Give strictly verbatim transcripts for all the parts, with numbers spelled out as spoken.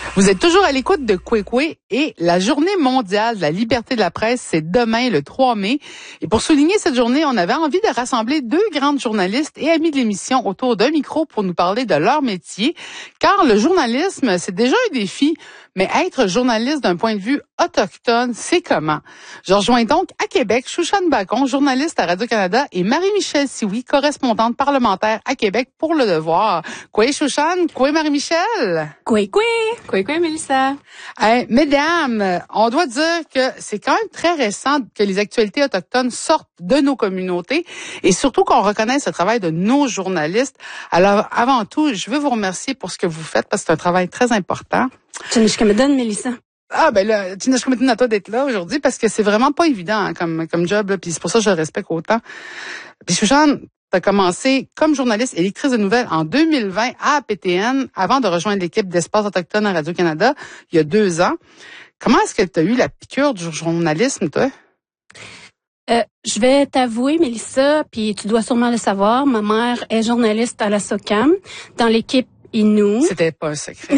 Vous êtes toujours à l'écoute de Kwekwe et la journée mondiale de la liberté de la presse, c'est demain, le trois mai. Et pour souligner cette journée, on avait envie de rassembler deux grandes journalistes et amis de l'émission autour d'un micro pour nous parler de leur métier. Car le journalisme, c'est déjà un défi, mais être journaliste d'un point de vue autochtone, c'est comment? Je rejoins donc à Québec Shushan Bacon, journaliste à Radio-Canada, et Marie-Michelle Sioui, correspondante parlementaire à Québec pour Le Devoir. Quoi, Shushan? Quoi, Marie-Michelle? Quoi, quoi? Quoi, quoi, Mélissa? Hey, mesdames, on doit dire que c'est quand même très récent que les actualités autochtones sortent de nos communautés et surtout qu'on reconnaisse le travail de nos journalistes. Alors, avant tout, je veux vous remercier pour ce que vous faites parce que c'est un travail très important. Tchinishkamadan, Mélissa. Ah, ben là, Tchinishkamadan à toi d'être là aujourd'hui parce que c'est vraiment pas évident hein, comme, comme job, là, puis c'est pour ça que je le respecte autant. Puis, Shushan, tu as commencé comme journaliste et lectrice de nouvelles en deux mille vingt à A P T N avant de rejoindre l'équipe d'Espace autochtone à Radio-Canada il y a deux ans. Comment est-ce que tu as eu la piqûre du journalisme, toi? Euh, je vais t'avouer, Mélissa, puis tu dois sûrement le savoir, ma mère est journaliste à la SOCAM, dans l'équipe Innu. C'était pas un secret.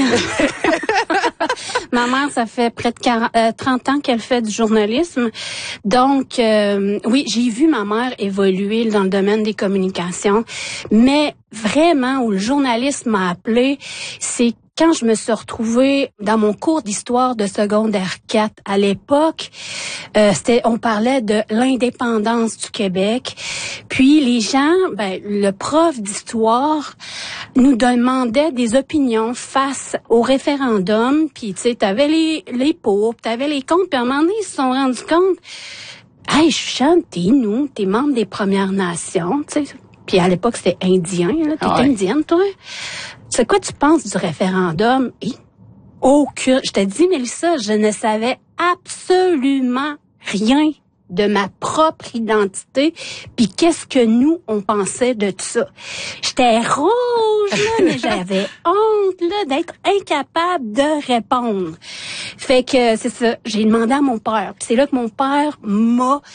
Ma mère, ça fait près de quarante, euh, trente ans qu'elle fait du journalisme. Donc, euh, oui, j'ai vu ma mère évoluer dans le domaine des communications. Mais vraiment, où le journalisme m'a appelé, c'est quand je me suis retrouvée dans mon cours d'histoire de secondaire quatre à l'époque, euh, c'était, on parlait de l'indépendance du Québec. Puis les gens, ben, le prof d'histoire nous demandait des opinions face au référendum. Puis tu sais, t'avais les les pour, t'avais les contre. Puis à un moment donné, ils se sont rendus compte, hey, Shushan, t'es nous, t'es membre des Premières Nations, tu sais. Puis à l'époque, c'était indien, là. T'es ah ouais. indienne, toi? C'est quoi tu penses du référendum? Et aucun. Je te dis, Mélissa, je ne savais absolument rien de ma propre identité, puis qu'est-ce que nous, on pensait de tout ça. J'étais rouge, là, mais j'avais honte, là, d'être incapable de répondre. Fait que, c'est ça, j'ai demandé à mon père, puis c'est là que mon père m'a